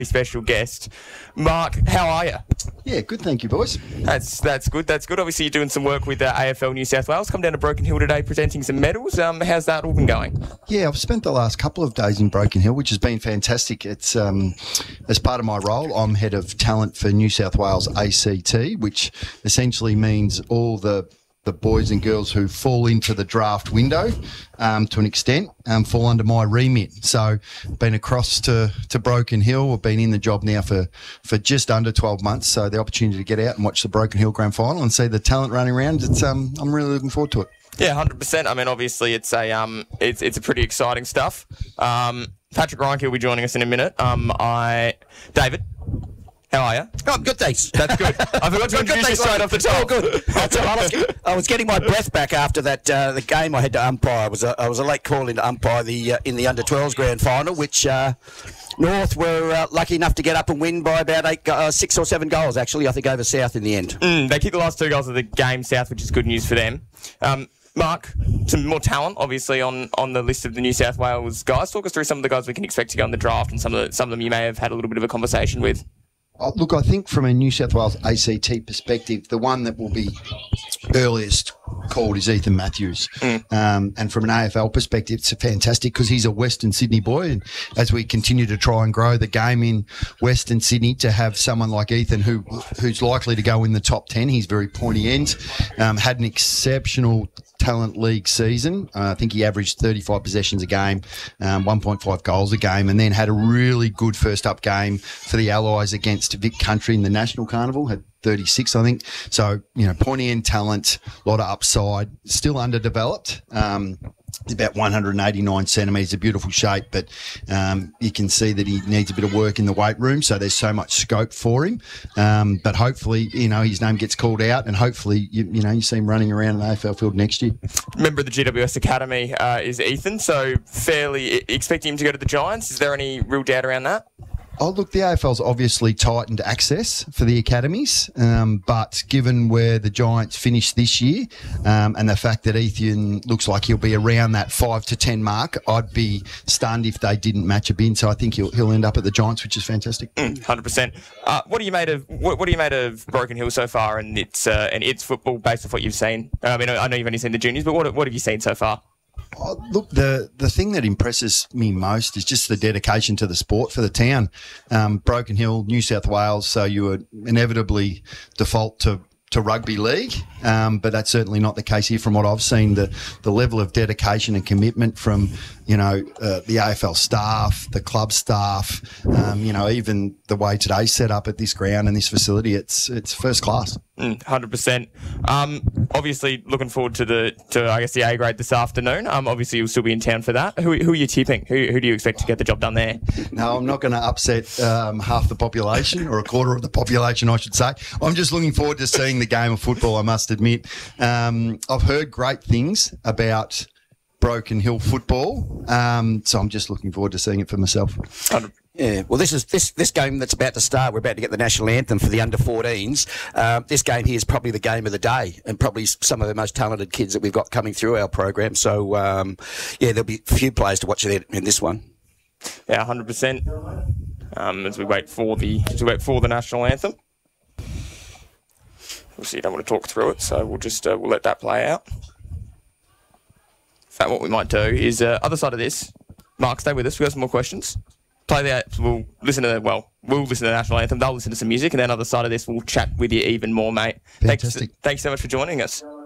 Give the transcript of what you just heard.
special guest. Mark, how are you? Yeah, good, thank you, boys. That's good. That's good. Obviously, you're doing some work with AFL New South Wales. Come down to Broken Hill today, presenting some medals. How's that all been going? Yeah, I've spent the last couple of days in Broken Hill, which has been fantastic. It's as part of my role, I'm head of talent for New South Wales ACT, which essentially means all the boys and girls who fall into the draft window to an extent fall under my remit. So been across to Broken Hill. I've been in the job now for just under 12 months. So the opportunity to get out and watch the Broken Hill Grand Final and see the talent running around, I'm really looking forward to it. Yeah, 100%. I mean, obviously, it's a pretty exciting stuff. Patrick Reinke will be joining us in a minute. David, how are you? Oh, good, thanks. That's good. I forgot to introduce you straight off the top. Oh, good. I was getting my breath back after that the game I had to umpire. I was a late call in to umpire in the under-12s grand final, which North were lucky enough to get up and win by about 6 or 7 goals, actually, I think, over South in the end. They kicked the last 2 goals of the game, South, which is good news for them. Mark, some more talent, obviously, on the list of the New South Wales guys. Talk us through some of the guys we can expect to go in the draft and some of them you may have had a little bit of a conversation with. Look, I think from a New South Wales ACT perspective, the one that will be earliest called is Ethan Matthews. And from an AFL perspective, it's fantastic because he's a Western Sydney boy. And as we continue to try and grow the game in Western Sydney, to have someone like Ethan who's likely to go in the top 10, he's very pointy end, had an exceptional talent league season. I think he averaged 35 possessions a game, 1.5 goals a game, and then had a really good first up game for the Allies against Vic Country in the National Carnival, had 36, I think. So, pointy end talent, a lot of upside, still underdeveloped. He's about 189 centimetres, a beautiful shape, but you can see that he needs a bit of work in the weight room, so there's so much scope for him. But hopefully, his name gets called out, and hopefully, you see him running around an AFL field next year. Member of the GWS Academy is Ethan, so fairly expecting him to go to the Giants. Is there any real doubt around that? Oh, look, the AFL's obviously tightened access for the academies, but given where the Giants finished this year and the fact that Ethan looks like he'll be around that 5 to 10 mark, I'd be stunned if they didn't match a bin. So I think he'll end up at the Giants, which is fantastic. 100%. What are you made of Broken Hill so far and its football based off what you've seen? I mean, I know you've only seen the juniors, but what have you seen so far? Oh, look, the thing that impresses me most is just the dedication to the sport for the town. Broken Hill, New South Wales, so you would inevitably default to rugby league, but that's certainly not the case here from what I've seen. The level of dedication and commitment from the AFL staff, the club staff, even the way today's set up at this ground and this facility, it's first class. 100%. Obviously, looking forward to the A grade this afternoon. Obviously, you'll still be in town for that. Who are you tipping? Who do you expect to get the job done there? No, I'm not going to upset half the population, or a quarter of the population, I should say. I'm just looking forward to seeing the game of football, I must admit. I've heard great things about Broken Hill football, so I'm just looking forward to seeing it for myself. Yeah, well, this game that's about to start. We're about to get the national anthem for the under-14s. This game here is probably the game of the day, and probably some of the most talented kids that we've got coming through our program. So, there'll be a few players to watch in this one. Yeah, 100%. As we wait for the national anthem. Obviously, you don't want to talk through it, so we'll just we'll let that play out. In fact, what we might do is other side of this. Mark, stay with us. We've got some more questions. Play that. We'll listen to the national anthem. They'll listen to some music, and then other side of this, we'll chat with you even more, mate. Fantastic. Thanks so much for joining us.